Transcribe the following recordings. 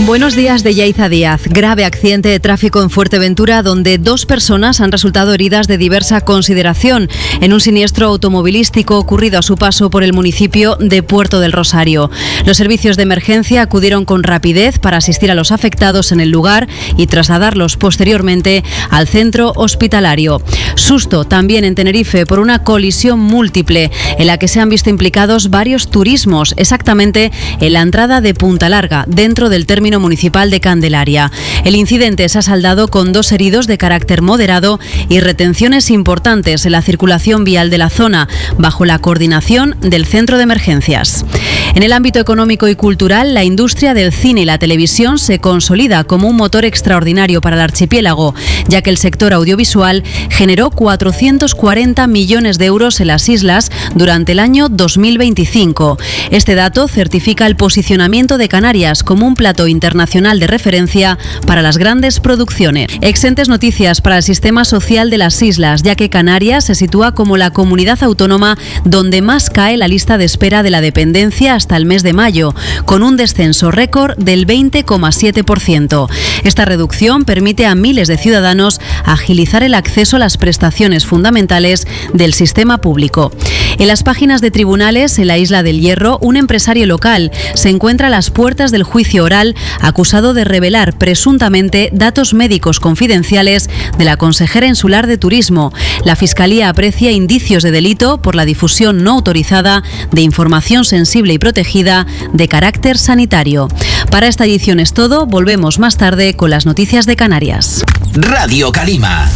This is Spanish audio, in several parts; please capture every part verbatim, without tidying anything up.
Buenos días de Yaiza Díaz. Grave accidente de tráfico en Fuerteventura donde dos personas han resultado heridas de diversa consideración en un siniestro automovilístico ocurrido a su paso por el municipio de Puerto del Rosario. Los servicios de emergencia acudieron con rapidez para asistir a los afectados en el lugar y trasladarlos posteriormente al centro hospitalario. Susto también en Tenerife por una colisión múltiple en la que se han visto implicados varios turismos, exactamente en la entrada de Punta Larga, dentro del término municipal de Candelaria. El incidente se ha saldado con dos heridos de carácter moderado y retenciones importantes en la circulación vial de la zona, bajo la coordinación del Centro de Emergencias. En el ámbito económico y cultural, la industria del cine y la televisión se consolida como un motor extraordinario para el archipiélago, ya que el sector audiovisual generó cuatrocientos cuarenta millones de euros en las islas durante el año dos mil veinticinco. Este dato certifica el posicionamiento de Canarias como un plato internacional de referencia para las grandes producciones. Excelentes noticias para el sistema social de las islas, ya que Canarias se sitúa como la comunidad autónoma donde más cae la lista de espera de la dependencia hasta el mes de mayo, con un descenso récord del veinte coma siete por ciento. Esta reducción permite a miles de ciudadanos agilizar el acceso a las prestaciones fundamentales del sistema público. En las páginas de tribunales, en la Isla del Hierro, un empresario local se encuentra a las puertas del juicio oral acusado de revelar presuntamente datos médicos confidenciales de la consejera insular de Turismo. La Fiscalía aprecia indicios de delito por la difusión no autorizada de información sensible y protegida de carácter sanitario. Para esta edición es todo. Volvemos más tarde con las noticias de Canarias. Radio Calima,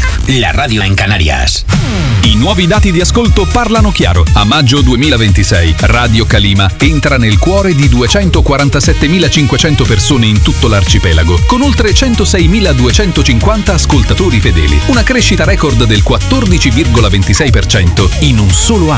la radio in Canarias. I nuovi dati di ascolto parlano chiaro. A maggio duemilaventisei Radio Calima entra nel cuore di duecentoquarantasettemilacinquecento persone in tutto l'arcipelago, con oltre centoseimiladuecentocinquanta ascoltatori fedeli. Una crescita record del quattordici virgola ventisei per cento in un solo anno.